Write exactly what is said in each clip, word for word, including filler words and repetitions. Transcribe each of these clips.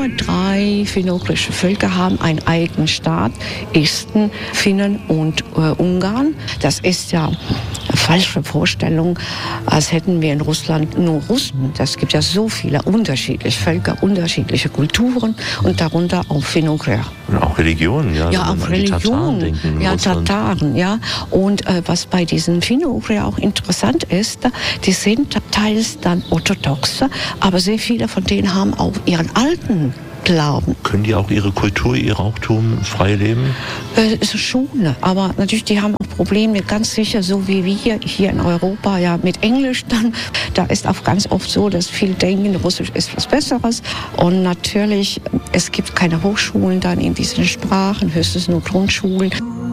nur drei finno-ugrische Völker haben einen eigenen Staat, Esten, Finnen und äh, Ungarn. Das ist ja eine falsche Vorstellung, als hätten wir in Russland nur Russen. Das gibt ja so viele unterschiedliche Völker, unterschiedliche Kulturen und darunter auch Finno-Ugrier. Und auch Religionen, ja. Ja, auch Religionen, ja, Tataren, ja. Und äh, was bei diesen Finno-Ugrier auch interessant ist, die sind teils dann orthodox, aber sehr viele von denen haben auch ihren alten Glauben. Können die auch ihre Kultur, ihr Brauchtum frei leben? Äh, ist schon, aber natürlich, die haben auch Probleme, ganz sicher, so wie wir hier in Europa, ja, mit Englisch dann. Da ist auch ganz oft so, dass viele denken, Russisch ist was Besseres. Und natürlich, es gibt keine Hochschulen dann in diesen Sprachen, höchstens nur Grundschulen.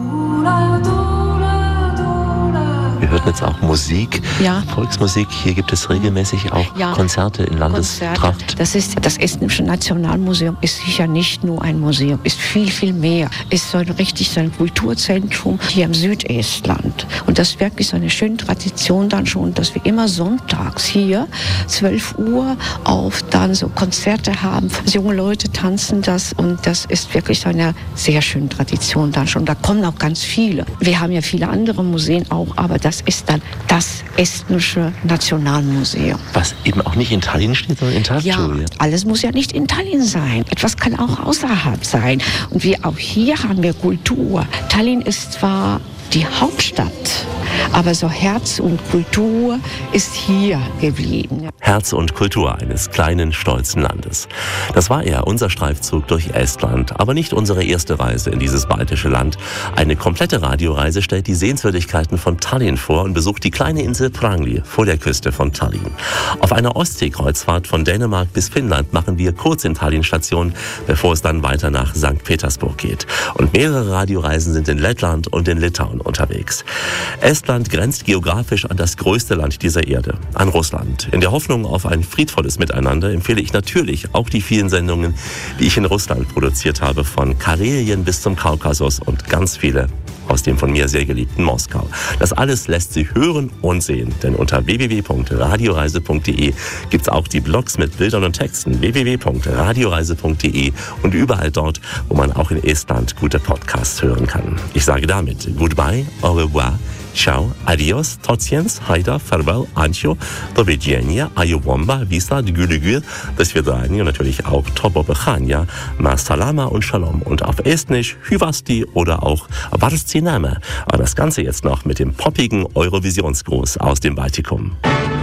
Wir hörten jetzt auch Musik, ja. Volksmusik. Hier gibt es regelmäßig auch ja. Konzerte in Landestracht. Konzerte. Das ist das Estnische Nationalmuseum ist sicher nicht nur ein Museum, ist viel, viel mehr. Ist so ein richtig so ein Kulturzentrum hier im Südestland. Und das ist wirklich so eine schöne Tradition dann schon, dass wir immer sonntags hier zwölf Uhr auf dann so Konzerte haben. Junge Leute tanzen das und das ist wirklich so eine sehr schöne Tradition dann schon. Da kommen auch ganz viele. Wir haben ja viele andere Museen auch, aber das ist dann das Estnische Nationalmuseum. Was eben auch nicht in Tallinn steht, sondern in Tartu. Ja, alles muss ja nicht in Tallinn sein. Etwas kann auch außerhalb sein. Und wir auch hier haben wir Kultur. Tallinn ist zwar die Hauptstadt, aber so Herz und Kultur ist hier geblieben. Herz und Kultur eines kleinen, stolzen Landes. Das war eher unser Streifzug durch Estland, aber nicht unsere erste Reise in dieses baltische Land. Eine komplette Radioreise stellt die Sehenswürdigkeiten von Tallinn vor und besucht die kleine Insel Prangli vor der Küste von Tallinn. Auf einer Ostseekreuzfahrt von Dänemark bis Finnland machen wir kurz in Tallinn Station, bevor es dann weiter nach Sankt Petersburg geht. Und mehrere Radioreisen sind in Lettland und in Litauen unterwegs. Estland grenzt geografisch an das größte Land dieser Erde, an Russland. In der Hoffnung auf ein friedvolles Miteinander empfehle ich natürlich auch die vielen Sendungen, die ich in Russland produziert habe, von Karelien bis zum Kaukasus und ganz viele aus dem von mir sehr geliebten Moskau. Das alles lässt sich hören und sehen, denn unter w w w punkt radioreise punkt d e gibt es auch die Blogs mit Bildern und Texten, w w w punkt radioreise punkt d e und überall dort, wo man auch in Estland gute Podcasts hören kann. Ich sage damit goodbye, au revoir, ciao, adios, tociens, haida, farewell, ancio, do widzenia, ayowomba, visa, gülügül, das wir sagen und natürlich auch tobobechania, ma salama und shalom und auf Estnisch hyvasti oder auch varstiname. Aber das Ganze jetzt noch mit dem poppigen Eurovisionsgruß aus dem Baltikum.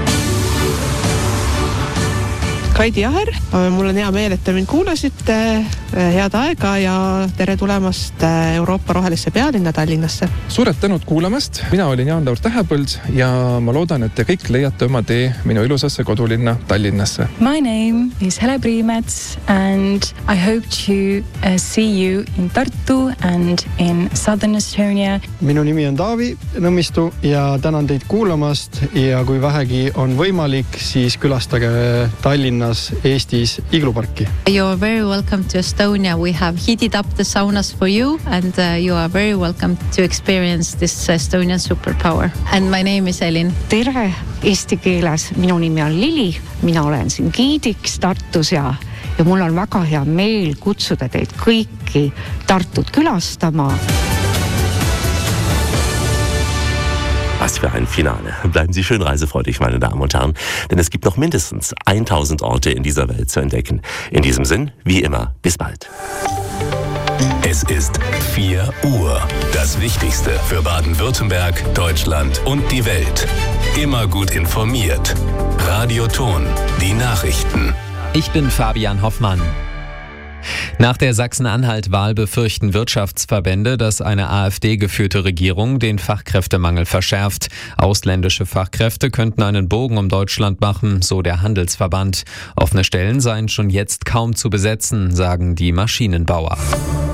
Kaidi Jaher, mul on hea meel, et te mind kuulasite, head aega ja tere tulemast Euroopa rohelisse pealinna Tallinnasse. Suured tänud kuulamast, mina olin Jaan-Laur Tähepõld ja ma loodan, et te kõik leiate oma tee minu ilusasse kodulinna Tallinnasse. My name is Hele Priimets and I hope to uh, see you in Tartu and in Southern Estonia. Minu nimi on Taavi Nõmmistu ja tänan teid kuulamast ja kui vähegi on võimalik, siis külastage Tallinna Eestis igluparki. You are very welcome to Estonia. We have heated up the saunas for you and uh, you are very welcome to experience this Estonian superpower. And my name is Elin. Tere eesti keeles. Minu nimi on Lili. Mina olen siin giidiks Tartus ja, ja mul on väga hea meel kutsuda teid kõiki Tartut külastama. Was für ein Finale. Bleiben Sie schön reisefreudig, meine Damen und Herren, denn es gibt noch mindestens tausend Orte in dieser Welt zu entdecken. In diesem Sinn, wie immer, bis bald. Es ist vier Uhr. Das Wichtigste für Baden-Württemberg, Deutschland und die Welt. Immer gut informiert. Radio Ton, die Nachrichten. Ich bin Fabian Hoffmann. Nach der Sachsen-Anhalt-Wahl befürchten Wirtschaftsverbände, dass eine AfD-geführte Regierung den Fachkräftemangel verschärft. Ausländische Fachkräfte könnten einen Bogen um Deutschland machen, so der Handelsverband. Offene Stellen seien schon jetzt kaum zu besetzen, sagen die Maschinenbauer.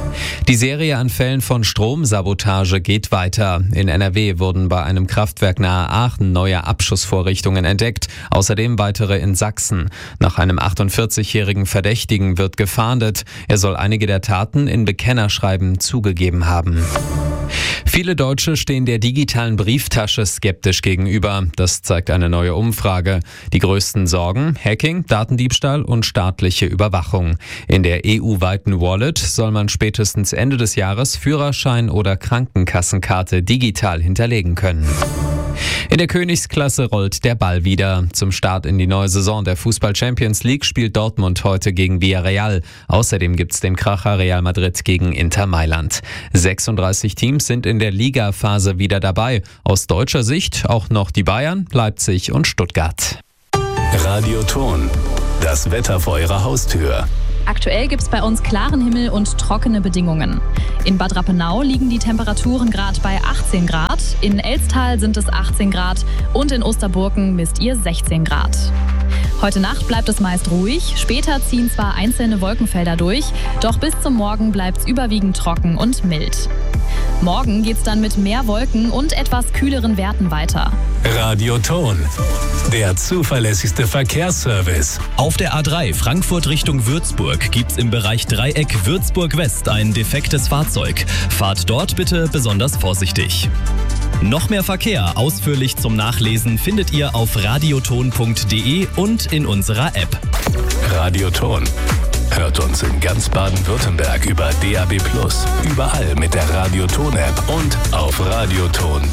Die Serie an Fällen von Stromsabotage geht weiter. In N R W wurden bei einem Kraftwerk nahe Aachen neue Abschussvorrichtungen entdeckt, außerdem weitere in Sachsen. Nach einem achtundvierzigjährigen Verdächtigen wird gefahndet. Er soll einige der Taten in Bekennerschreiben zugegeben haben. Viele Deutsche stehen der digitalen Brieftasche skeptisch gegenüber. Das zeigt eine neue Umfrage. Die größten Sorgen: Hacking, Datendiebstahl und staatliche Überwachung. In der E U-weiten Wallet soll man spätestens Ende des Jahres Führerschein oder Krankenkassenkarte digital hinterlegen können. In der Königsklasse rollt der Ball wieder. Zum Start in die neue Saison der Fußball-Champions League spielt Dortmund heute gegen Villarreal. Außerdem gibt's den Kracher Real Madrid gegen Inter Mailand. sechsunddreißig Teams sind in der Ligaphase wieder dabei. Aus deutscher Sicht auch noch die Bayern, Leipzig und Stuttgart. Radioton. Das Wetter vor Ihrer Haustür. Aktuell gibt es bei uns klaren Himmel und trockene Bedingungen. In Bad Rappenau liegen die Temperaturen gerade bei achtzehn Grad, in Elstal sind es achtzehn Grad und in Osterburken misst ihr sechzehn Grad. Heute Nacht bleibt es meist ruhig, später ziehen zwar einzelne Wolkenfelder durch, doch bis zum Morgen bleibt es überwiegend trocken und mild. Morgen geht's dann mit mehr Wolken und etwas kühleren Werten weiter. Radioton, der zuverlässigste Verkehrsservice. Auf der A drei Frankfurt Richtung Würzburg gibt's im Bereich Dreieck Würzburg West ein defektes Fahrzeug. Fahrt dort bitte besonders vorsichtig. Noch mehr Verkehr ausführlich zum Nachlesen findet ihr auf radioton punkt de und in unserer App. Radioton. Hört uns in ganz Baden-Württemberg über D A B plus, überall mit der Radioton-App und auf radioton